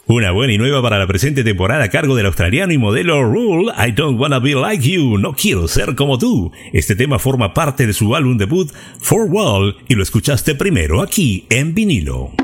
Una buena y nueva para la presente temporada a cargo del australiano y modelo Rule, I Don't Wanna Be Like You, no quiero ser como tú. Este tema forma parte de su álbum debut, For Wall, y lo escuchaste primero aquí en vinilo.